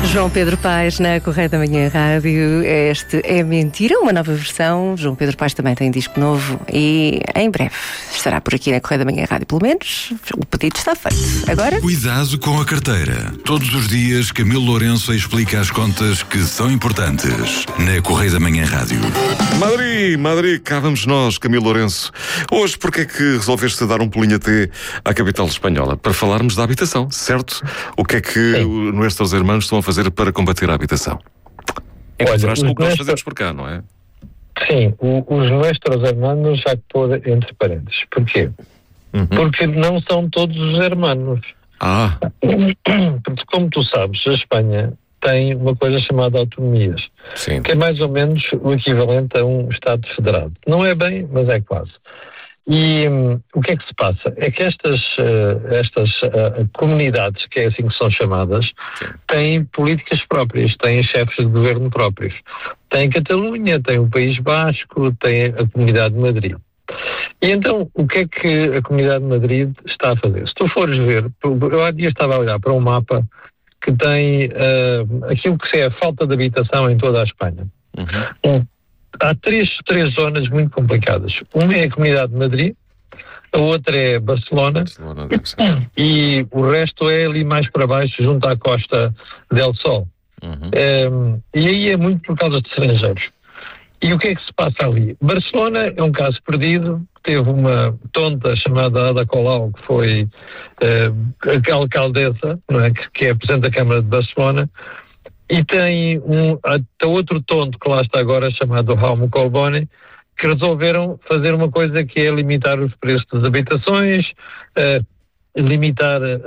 João Pedro Paes na Correio da Manhã Rádio. Este é Mentira, uma nova versão. João Pedro Paes também tem disco novo e em breve estará por aqui na Correio da Manhã Rádio. Pelo menos o pedido está feito. Agora... Cuidado com a carteira. Todos os dias Camilo Lourenço explica as contas que são importantes na Correio da Manhã Rádio. Madrid, cá vamos nós, Camilo Lourenço. Hoje, porque é que resolveste dar um pulinho até à capital espanhola? Para falarmos da habitação, certo? O que é que nossos irmãos estão a fazer para combater a habitação? Encontraste o que nós fazemos por cá, não é? Sim, os nossos hermanos já pôr entre parênteses. Porquê? Porque não são todos os hermanos. Porque, como tu sabes, a Espanha tem uma coisa chamada autonomias, que é mais ou menos o equivalente a um Estado federado. Não é bem, mas é quase. E o que é que se passa? É que estas comunidades, que é assim que são chamadas, têm políticas próprias, têm chefes de governo próprios. Tem Catalunha, tem o País Basco, tem a Comunidade de Madrid. E então, o que é que a Comunidade de Madrid está a fazer? Se tu fores ver, eu há dias estava a olhar para um mapa que tem aquilo que é a falta de habitação em toda a Espanha. Há três zonas muito complicadas. Uma é a Comunidade de Madrid, a outra é Barcelona e o resto é ali mais para baixo, junto à Costa del Sol. E aí é muito por causa de estrangeiros. E o que é que se passa ali? Barcelona é um caso perdido. Teve uma tonta chamada Ada Colau, que foi a alcaldessa, não é? que é a Presidente da Câmara de Barcelona, e tem outro tonto que lá está agora, chamado Jaume Colboni, que resolveram fazer uma coisa que é limitar os preços das habitações, limitar